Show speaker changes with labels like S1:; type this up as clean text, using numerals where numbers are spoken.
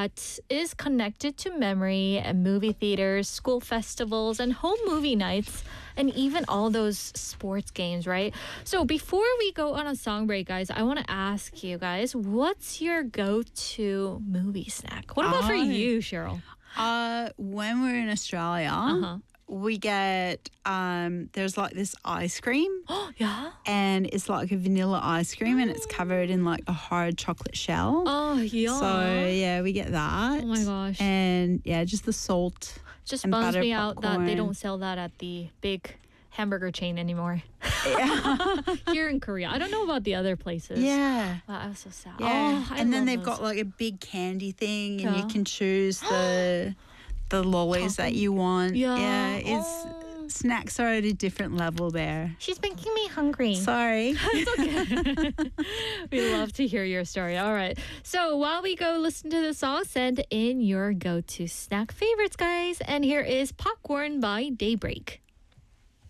S1: that is connected to memory and movie theaters, school festivals, and home movie nights, and even all those sports games, right? So before we go on a song break, guys, I want to ask you guys, what's your go-to movie snack? What about for you, Cheryl?
S2: When we're in Australia, we get there's like this ice cream.
S1: Oh, yeah.
S2: And it's like a vanilla ice cream and it's covered in like a hard chocolate shell.
S1: Oh, yeah.
S2: So yeah, we get that.
S1: Oh my gosh.
S2: And yeah, just the salt.
S1: Just
S2: and
S1: bums
S2: butter
S1: me out that they
S2: popcorn.
S1: don't sell that at the big hamburger chain anymore.
S2: Yeah.
S1: Here in Korea. I don't know about the other places.
S2: Yeah.
S1: Wow, I was so sad.
S2: Yeah.
S1: Oh, I
S2: and then
S1: love
S2: they've
S1: those.
S2: got like a big candy thing and
S1: Yeah.
S2: you can choose the lollies that you want.
S1: Yeah.
S2: It's
S1: Oh.
S2: snacks are at a different level there.
S1: She's making me hungry.
S2: Sorry.
S1: We love to hear your story. All right. So while we go listen to the song, send in your go-to snack favorites, guys. And here is Popcorn by Daybreak.